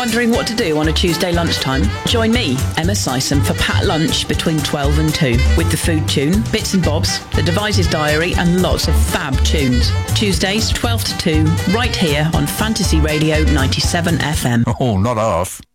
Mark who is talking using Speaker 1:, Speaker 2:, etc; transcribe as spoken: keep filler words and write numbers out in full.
Speaker 1: Wondering what to do on a Tuesday lunchtime? Join me, Emma Sison, for Pat Lunch between twelve and two with the food tune, bits and bobs, the Devices Diary and lots of fab tunes. Tuesdays twelve to two, right here on Fantasy Radio ninety-seven F M.
Speaker 2: Oh, not half.